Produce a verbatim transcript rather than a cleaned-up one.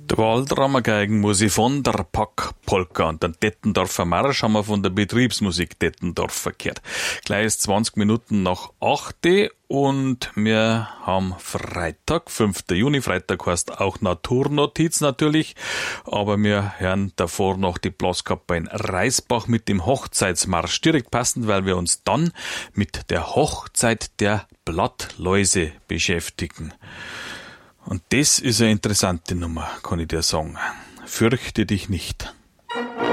Der Waldrammer Geigenmusik von der Pack-Polka und den Dettendorfer Marsch haben wir von der Betriebsmusik Dettendorfer gehört. Gleich ist zwanzig Minuten nach acht und wir haben Freitag, fünften Juni. Freitag heißt auch Naturnotiz natürlich, aber wir hören davor noch die Blaskapelle in Reisbach mit dem Hochzeitsmarsch. Direkt passend, weil wir uns dann mit der Hochzeit der Blattläuse beschäftigen. Und das ist eine interessante Nummer, kann ich dir sagen. Fürchte dich nicht.